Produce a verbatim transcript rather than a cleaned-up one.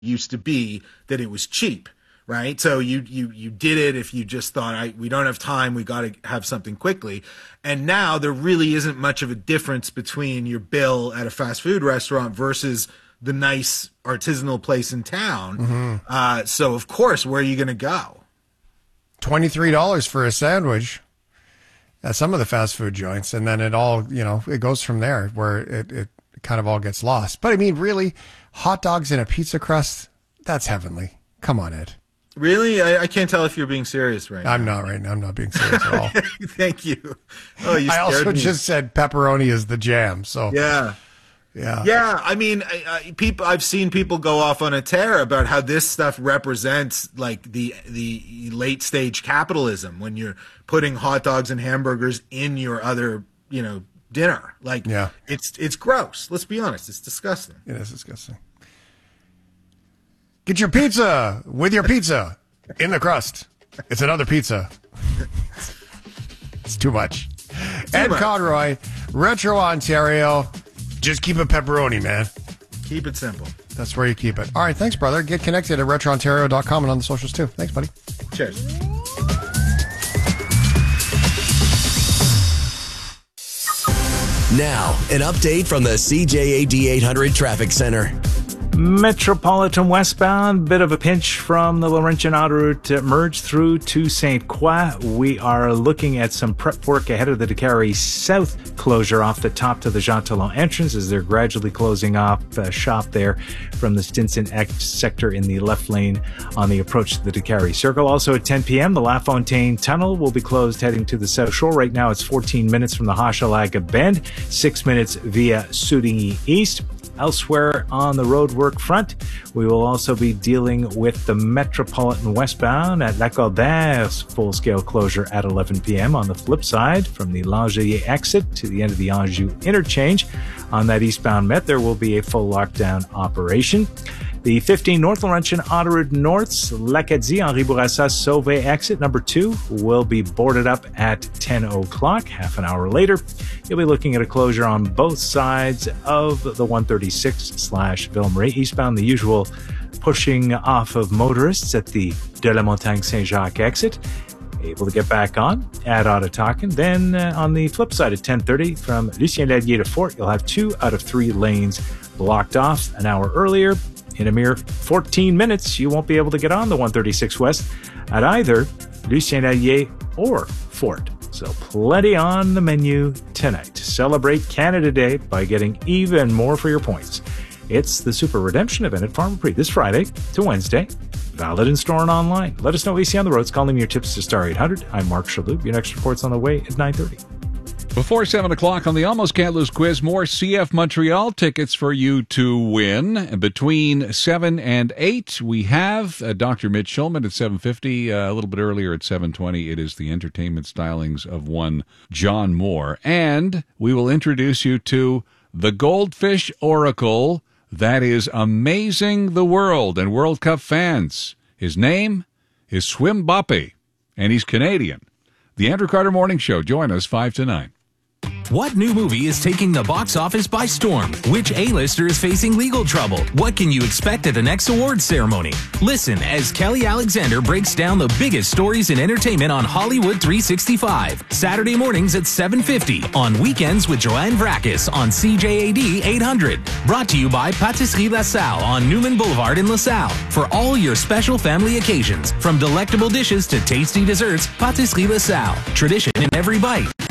used to be that it was cheap, right? So you you you did it if you just thought, I we don't have time, we got to have something quickly. And now there really isn't much of a difference between your bill at a fast food restaurant versus the nice artisanal place in town. Mm-hmm. Uh, so of course, where are you going to go? twenty-three dollars for a sandwich at some of the fast food joints, and then it all, you know, it goes from there where it, it kind of all gets lost. But I mean, really, hot dogs and a pizza crust, that's heavenly. Come on, Ed. Really? I, I can't tell if you're being serious right now. I'm not right now. I'm not being serious at all. Thank you. Oh, you I also me. just said pepperoni is the jam. So yeah. Yeah. Yeah. I mean, I, I, people, I've seen people go off on a tear about how this stuff represents like the, the late stage capitalism when you're putting hot dogs and hamburgers in your other, you know, dinner. Like, yeah. it's, it's gross. Let's be honest. It's disgusting. It is disgusting. Get your pizza with your pizza in the crust. It's another pizza. It's too much. Too Ed much. Conroy, Retro Ontario. Just keep it pepperoni, man. Keep it simple. That's where you keep it. All right, thanks, brother. Get connected at retro ontario dot com and on the socials, too. Thanks, buddy. Cheers. Now, an update from the C J A D eight hundred Traffic Center. Metropolitan westbound, bit of a pinch from the Laurentian Autoroute merge through to Saint Croix. We are looking at some prep work ahead of the Décarie South closure off the top to the Jean Talon entrance as they're gradually closing off a shop there from the Stinson X sector in the left lane on the approach to the Décarie Circle. Also at ten p.m., the La Fontaine Tunnel will be closed heading to the South Shore. Right now it's fourteen minutes from the Hochelaga Bend, six minutes via Soudigny East. Elsewhere on the roadwork front, we will also be dealing with the Metropolitan westbound at Lacordaire full-scale closure at eleven p.m. On the flip side, from the Langelier exit to the end of the Anjou interchange on that eastbound Met, there will be a full lockdown operation. The fifteen North Laurentian Autoroute North's L'Acadie Henri Bourassa Sauvé exit number two will be boarded up at ten o'clock. Half an hour later, you'll be looking at a closure on both sides of the one thirty-six slash Ville-Marie eastbound. The usual pushing off of motorists at the De la Montagne Saint-Jacques exit. Able to get back on at Ottawakan. Then uh, on the flip side at ten thirty from Lucien Lallier to Fort, you'll have two out of three lanes blocked off. An hour earlier, in a mere fourteen minutes, you won't be able to get on the one thirty-six West at either Lucien Lallier or Fort. So plenty on the menu tonight. Celebrate Canada Day by getting even more for your points. It's the Super Redemption event at Pharmaprix this Friday to Wednesday. Valid in store and online. Let us know what you see on the roads. Call them your tips to star eight hundred. I'm Mark Shalhoub. Your next report's on the way at nine thirty. Before seven o'clock on the Almost Can't Lose quiz, more C F Montreal tickets for you to win. Between seven and eight, we have uh, Doctor Mitch Schulman at seven fifty. Uh, a little bit earlier at seven twenty, it is the entertainment stylings of one John Moore. And we will introduce you to the Goldfish Oracle that is amazing the world and World Cup fans. His name is Swim Boppy, and he's Canadian. The Andrew Carter Morning Show. Join us five to nine. What new movie is taking the box office by storm? Which A-lister is facing legal trouble? What can you expect at the next awards ceremony? Listen as Kelly Alexander breaks down the biggest stories in entertainment on Hollywood three sixty-five. Saturday mornings at seven fifty. On weekends with Joanne Vrakis on C J A D eight hundred. Brought to you by Patisserie La Salle on Newman Boulevard in La Salle. For all your special family occasions, from delectable dishes to tasty desserts, Patisserie La Salle. Tradition in every bite.